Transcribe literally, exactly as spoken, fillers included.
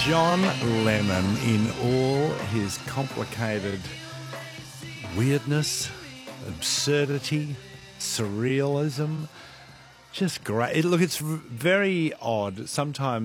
John Lennon in all his complicated weirdness, absurdity, surrealism. Just great. Look, it's very odd sometimes.